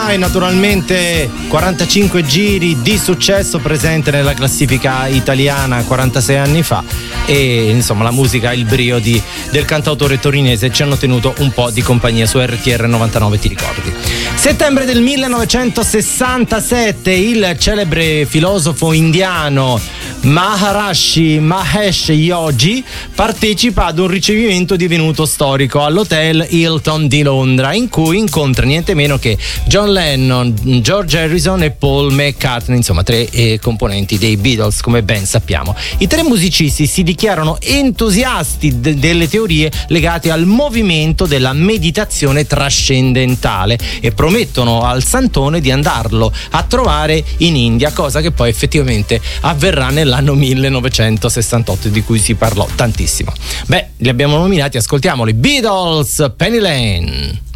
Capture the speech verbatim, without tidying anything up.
ormai naturalmente quarantacinque giri di successo, presente nella classifica italiana quarantasei anni fa, e insomma la musica, il brio di, del cantautore torinese ci hanno tenuto un po' di compagnia su R T R novantanove, ti ricordi? Settembre del millenovecentosessantasette, il celebre filosofo indiano Maharishi Mahesh Yogi partecipa ad un ricevimento divenuto storico all'hotel Hilton di Londra, in cui incontra niente meno che John Lennon, George Harrison e Paul McCartney, insomma tre eh, componenti dei Beatles, come ben sappiamo. I tre musicisti si dichiarano entusiasti de- delle teorie legate al movimento della meditazione trascendentale e promettono al santone di andarlo a trovare in India, cosa che poi effettivamente avverrà nell'anno millenovecentosessantotto, di cui si parlò tantissimo. Beh, li abbiamo nominati, ascoltiamoli. Beatles, Penny Lane.